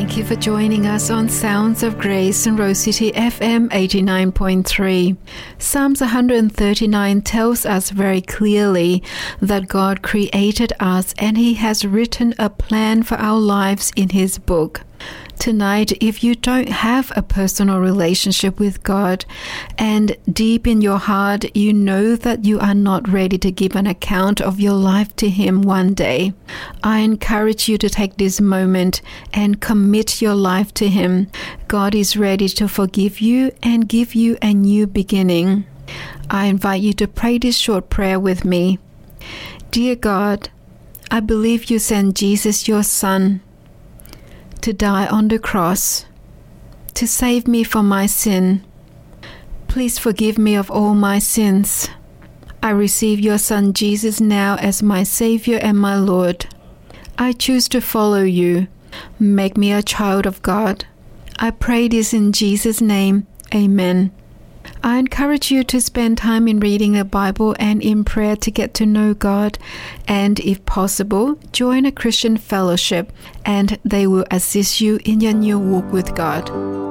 Thank you for joining us on Sounds of Grace and Rose City FM 89.3. Psalms 139 tells us very clearly that God created us and He has written a plan for our lives in His book. Tonight, if you don't have a personal relationship with God and deep in your heart you know that you are not ready to give an account of your life to Him one day, I encourage you to take this moment and commit your life to Him. God is ready to forgive you and give you a new beginning. I invite you to pray this short prayer with me. Dear God, I believe you sent Jesus, your Son, to die on the cross, to save me from my sin. Please forgive me of all my sins. I receive your Son Jesus now as my Savior and my Lord. I choose to follow you. Make me a child of God. I pray this in Jesus' name. Amen. I encourage you to spend time in reading the Bible and in prayer to get to know God, and if possible, join a Christian fellowship and they will assist you in your new walk with God.